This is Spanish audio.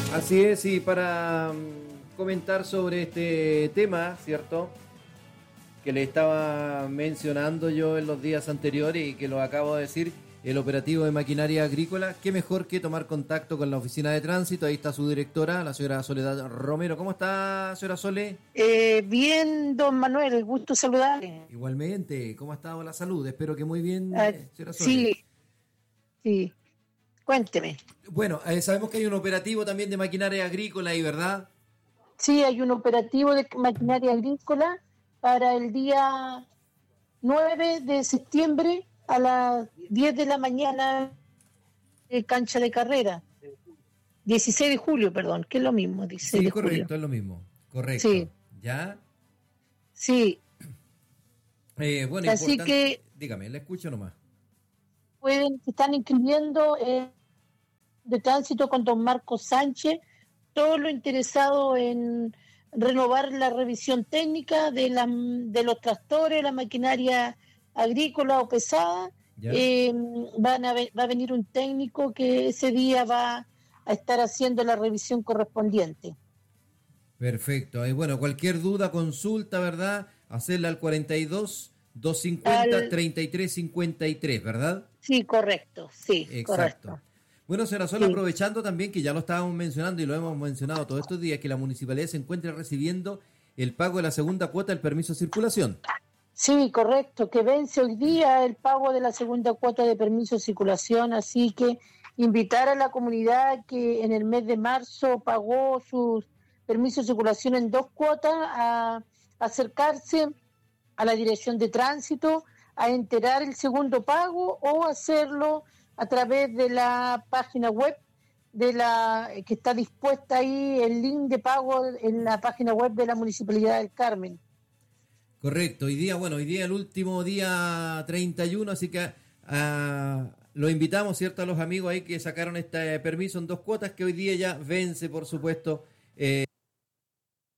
Así es, y para comentar sobre este tema, ¿cierto? Que le estaba mencionando yo en los días anteriores y que lo acabo de decir, el operativo de maquinaria agrícola, qué mejor que tomar contacto con la oficina de tránsito. Ahí está su directora, la señora Soledad Romero. ¿Cómo está, señora Sole? Bien, don Manuel, gusto saludarle. Igualmente, ¿cómo ha estado la salud? Espero que muy bien, Ah, señora Sole. sí, sí, cuénteme. Bueno, sabemos que hay un operativo también de maquinaria agrícola ahí, ¿verdad? Sí, hay un operativo de maquinaria agrícola para el día 9 de septiembre a las 10 de la mañana en cancha de carrera. 16 de julio, perdón, que es lo mismo, 16 Sí, de julio. correcto, es lo mismo. Correcto. Sí, ¿Ya? sí, Bueno, así importante, que dígame, le escucho nomás. se están inscribiendo de tránsito con don Marcos Sánchez, todo lo interesado en renovar la revisión técnica de los tractores, la maquinaria agrícola o pesada. ¿Ya? Va a venir un técnico que ese día va a estar haciendo la revisión correspondiente. Perfecto. Y bueno, cualquier duda, consulta, ¿verdad? Hacerla al 42 250 Al, 33 53, ¿verdad? sí, correcto, sí, Exacto. correcto. Bueno, señora Sola, Sí. aprovechando también que ya lo estábamos mencionando y lo hemos mencionado todos estos días, que la municipalidad se encuentra recibiendo el pago de la segunda cuota del permiso de circulación. Sí, correcto, que vence hoy día el pago de la segunda cuota de permiso de circulación, así que invitar a la comunidad que en el mes de marzo pagó sus permisos de circulación en dos cuotas a acercarse a la dirección de tránsito a enterar el segundo pago o hacerlo a través de la página web de la que está dispuesta ahí el link de pago en la página web de la Municipalidad del Carmen. Correcto. Hoy día, bueno, hoy día el último día 31, así que lo invitamos, ¿cierto? A los amigos ahí que sacaron este permiso en dos cuotas, que hoy día ya vence, por supuesto.